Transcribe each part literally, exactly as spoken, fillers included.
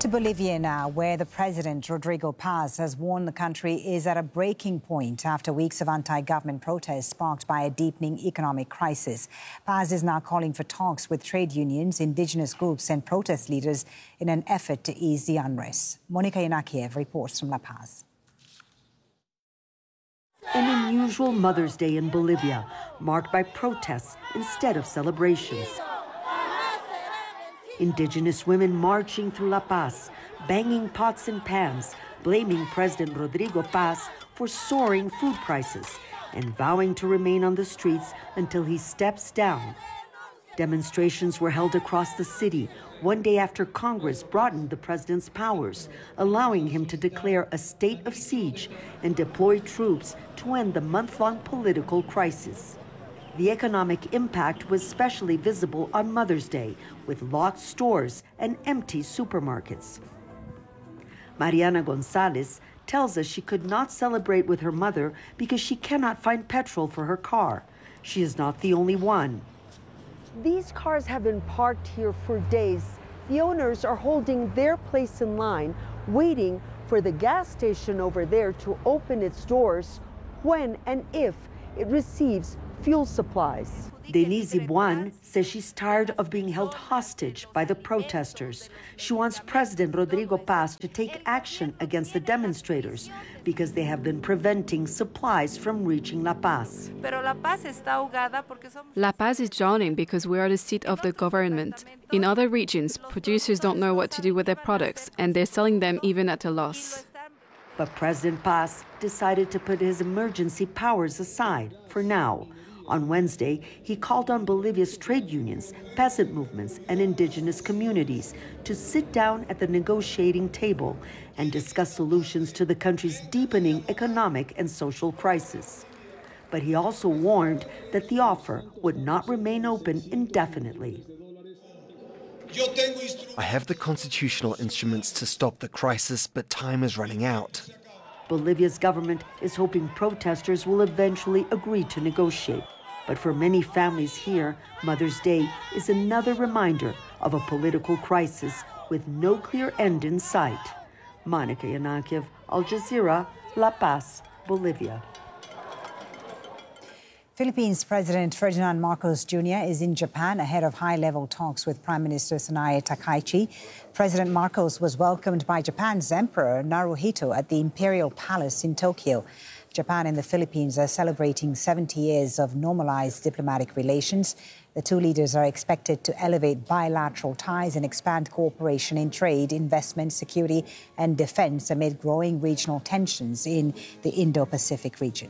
To Bolivia now, where the president, Rodrigo Paz, has warned the country is at a breaking point after weeks of anti-government protests sparked by a deepening economic crisis. Paz is now calling for talks with trade unions, indigenous groups and protest leaders in an effort to ease the unrest. Monica Yanakiev reports from La Paz. An unusual Mother's Day in Bolivia, marked by protests instead of celebrations. Indigenous women marching through La Paz, banging pots and pans, blaming President Rodrigo Paz for soaring food prices and vowing to remain on the streets until he steps down. Demonstrations were held across the city one day after Congress broadened the president's powers, allowing him to declare a state of siege and deploy troops to end the month-long political crisis. The economic impact was especially visible on Mother's Day, with locked stores and empty supermarkets. Mariana Gonzalez tells us she could not celebrate with her mother because she cannot find petrol for her car. She is not the only one. These cars have been parked here for days. The owners are holding their place in line, waiting for the gas station over there to open its doors when and if it receives fuel supplies. Denise Ibuan says she's tired of being held hostage by the protesters. She wants President Rodrigo Paz to take action against the demonstrators because they have been preventing supplies from reaching La Paz. La Paz is drowning because we are the seat of the government. In other regions, producers don't know what to do with their products, and they're selling them even at a loss. But President Paz decided to put his emergency powers aside for now. On Wednesday, he called on Bolivia's trade unions, peasant movements, and indigenous communities to sit down at the negotiating table and discuss solutions to the country's deepening economic and social crisis. But he also warned that the offer would not remain open indefinitely. I have the constitutional instruments to stop the crisis, but time is running out. Bolivia's government is hoping protesters will eventually agree to negotiate. But for many families here, Mother's Day is another reminder of a political crisis with no clear end in sight. Monica Yanakiev, Al Jazeera, La Paz, Bolivia. Philippines President Ferdinand Marcos Junior is in Japan ahead of high-level talks with Prime Minister Sanae Takaichi. President Marcos was welcomed by Japan's Emperor Naruhito at the Imperial Palace in Tokyo. Japan and the Philippines are celebrating seventy years of normalized diplomatic relations. The two leaders are expected to elevate bilateral ties and expand cooperation in trade, investment, security and defense amid growing regional tensions in the Indo-Pacific region.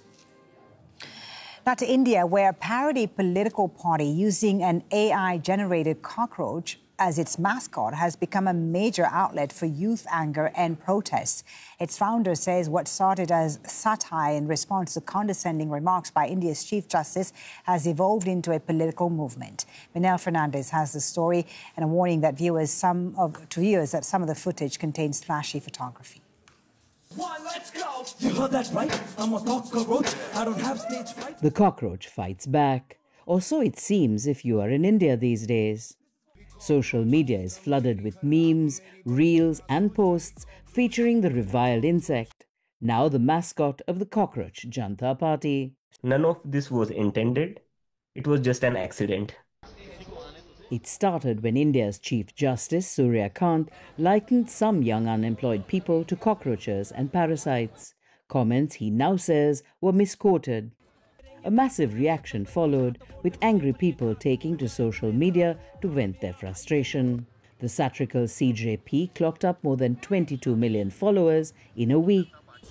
Now to India, where a parody political party using an A I-generated cockroach as its mascot has become a major outlet for youth anger and protests. Its founder says what started as satire in response to condescending remarks by India's Chief Justice has evolved into a political movement. Manel Fernandez has the story and a warning that viewers some of, to viewers that some of the footage contains flashy photography. One, let's go. You heard that right? I'm a cockroach. I don't have stage fright. The cockroach fights back, or so it seems if you are in India these days. Social media is flooded with memes, reels and posts featuring the reviled insect, now the mascot of the Cockroach Janata Party. None of this was intended. It was just an accident. It started when India's Chief Justice Surya Kant likened some young unemployed people to cockroaches and parasites, comments he now says were misquoted. A massive reaction followed, with angry people taking to social media to vent their frustration. The satirical C J P clocked up more than twenty-two million followers in a week.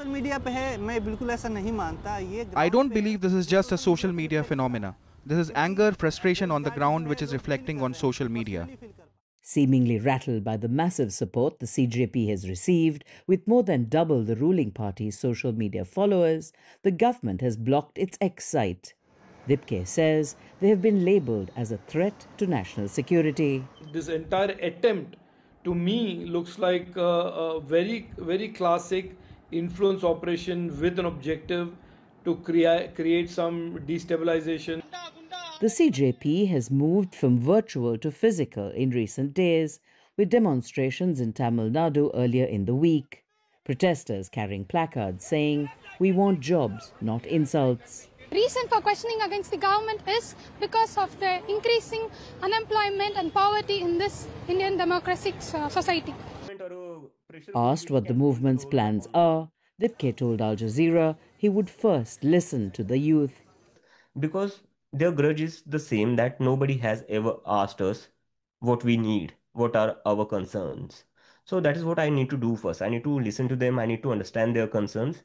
I don't believe this is just a social media phenomena. This is anger, frustration on the ground which is reflecting on social media. Seemingly rattled by the massive support the C J P has received, with more than double the ruling party's social media followers, the government has blocked its X site. Dipke says they have been labelled as a threat to national security. This entire attempt, to me, looks like a, a very, very classic influence operation with an objective to crea- create some destabilization. The C J P has moved from virtual to physical in recent days. with demonstrations in Tamil Nadu earlier in the week. Protesters carrying placards saying, "We want jobs, not insults." Reason for questioning against the government is because of the increasing unemployment and poverty in this Indian democratic uh, society. Asked what the movement's plans are, Dipke told Al Jazeera he would first listen to the youth. Because their grudge is the same, that nobody has ever asked us what we need, what are our concerns. So that is what I need to do first. I need to listen to them. I need to understand their concerns.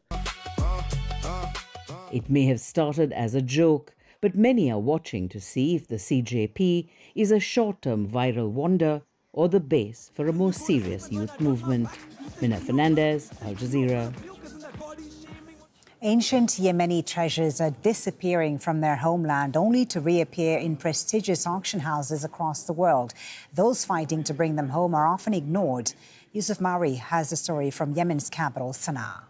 It may have started as a joke, but many are watching to see if the C J P is a short-term viral wonder or the base for a more serious youth movement. Mina Fernandez, Al Jazeera. Ancient Yemeni treasures are disappearing from their homeland only to reappear in prestigious auction houses across the world. Those fighting to bring them home are often ignored. Yusuf Mauri has a story from Yemen's capital, Sana'a.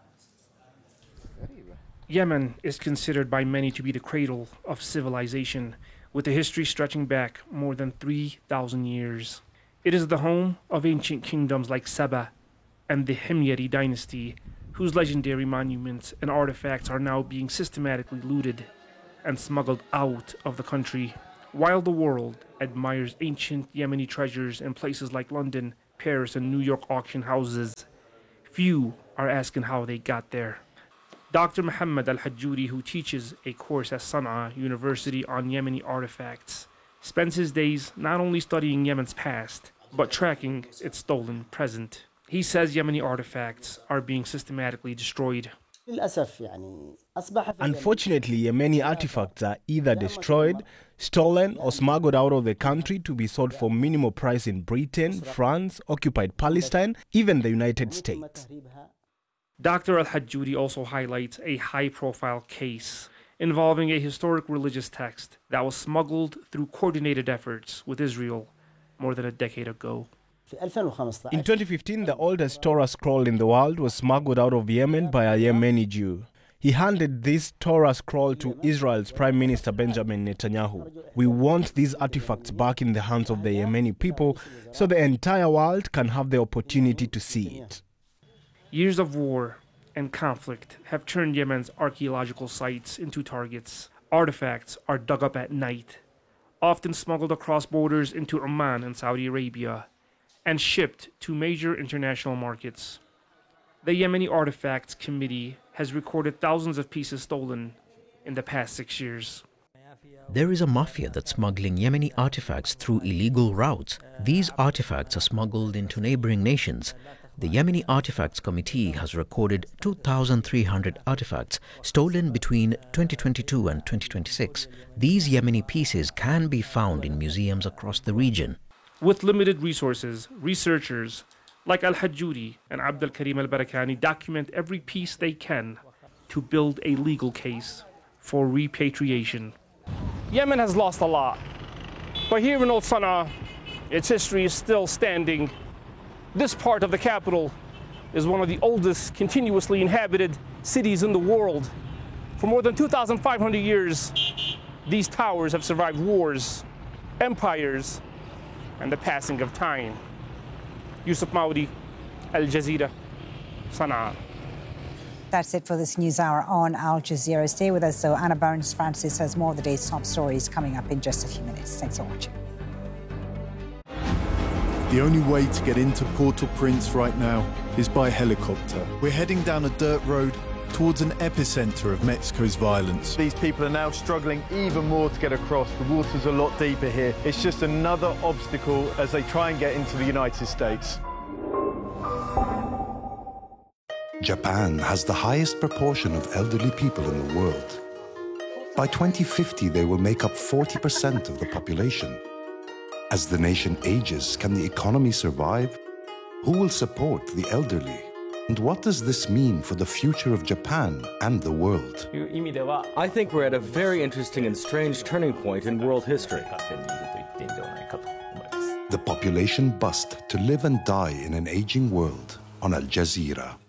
Yemen is considered by many to be the cradle of civilization, with a history stretching back more than three thousand years. It is the home of ancient kingdoms like Saba and the Himyari dynasty, whose legendary monuments and artifacts are now being systematically looted and smuggled out of the country. While the world admires ancient Yemeni treasures in places like London, Paris, and New York auction houses, few are asking how they got there. Doctor Muhammad Al-Hajjuri, who teaches a course at Sana'a University on Yemeni artifacts, spends his days not only studying Yemen's past, but tracking its stolen present. He says Yemeni artifacts are being systematically destroyed. Unfortunately, Yemeni artifacts are either destroyed, stolen, or smuggled out of the country to be sold for minimal price in Britain, France, occupied Palestine, even the United States. Doctor Al-Hajjuri also highlights a high-profile case involving a historic religious text that was smuggled through coordinated efforts with Israel more than a decade ago. In twenty fifteen, the oldest Torah scroll in the world was smuggled out of Yemen by a Yemeni Jew. He handed this Torah scroll to Israel's Prime Minister Benjamin Netanyahu. "We want these artifacts back in the hands of the Yemeni people so the entire world can have the opportunity to see it." Years of war and conflict have turned Yemen's archaeological sites into targets. Artifacts are dug up at night, often smuggled across borders into Oman and Saudi Arabia, and shipped to major international markets. The Yemeni Artifacts Committee has recorded thousands of pieces stolen in the past six years. There is a mafia that's smuggling Yemeni artifacts through illegal routes. These artifacts are smuggled into neighboring nations. The Yemeni Artifacts Committee has recorded two thousand three hundred artifacts stolen between twenty twenty-two and twenty twenty-six. These Yemeni pieces can be found in museums across the region. With limited resources, researchers like Al-Hajjuri and Abdel Karim Al-Barakani document every piece they can to build a legal case for repatriation. Yemen has lost a lot, but here in Old Sana'a, its history is still standing. This part of the capital is one of the oldest continuously inhabited cities in the world. For more than two thousand five hundred years, these towers have survived wars, empires, and the passing of time. Yusuf Maudi, Al Jazeera, Sana'a. That's it for this news hour on Al Jazeera. Stay with us, though. Anna Burns-Francis has more of the day's top stories coming up in just a few minutes. Thanks for watching. The only way to get into Port-au-Prince right now is by helicopter. We're heading down a dirt road towards an epicenter of Mexico's violence. These people are now struggling even more to get across. The water's a lot deeper here. It's just another obstacle as they try and get into the United States. Japan has the highest proportion of elderly people in the world. By twenty fifty, they will make up forty percent of the population. As the nation ages, can the economy survive? Who will support the elderly? And what does this mean for the future of Japan and the world? I think we're at a very interesting and strange turning point in world history. The population bust to live and die in an aging world on Al Jazeera.